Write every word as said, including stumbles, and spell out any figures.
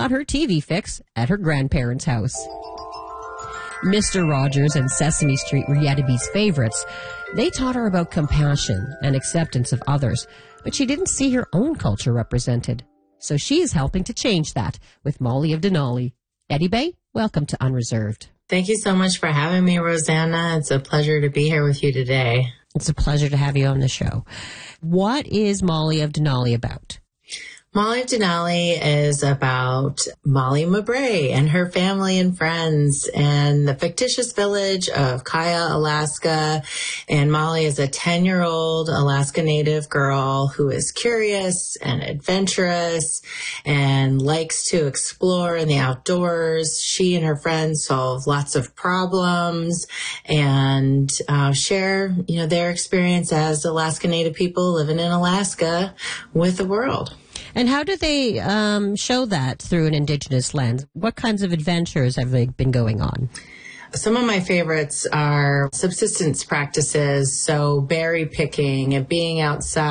got her T V fix at her grandparents' house. Mister Rogers and Sesame Street were Yetibi's favorites. They taught her about compassion and acceptance of others, but she didn't see her own culture represented. So she is helping to change that with Molly of Denali. Yetibi, welcome to Unreserved. Thank you so much for having me, Rosanna. It's a pleasure to be here with you today. It's a pleasure to have you on the show. What is Molly of Denali about? Molly of Denali is about Molly Mabray and her family and friends in the fictitious village of Kaya, Alaska. And Molly is a ten-year-old Alaska Native girl who is curious and adventurous and likes to explore in the outdoors. She and her friends solve lots of problems and uh, share, you know, their experience as Alaska Native people living in Alaska with the world. And how do they um, show that through an Indigenous lens? What kinds of adventures have they been going on? Some of my favorites are subsistence practices, so berry picking and being outside.